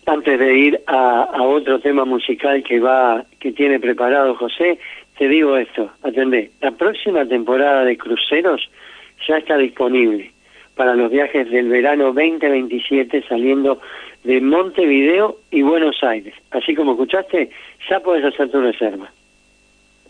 Antes de ir a otro tema musical que tiene preparado José, te digo esto, atendé, la próxima temporada de cruceros ya está disponible para los viajes del verano 2027 saliendo de Montevideo y Buenos Aires. Así como escuchaste, ya puedes hacer tu reserva.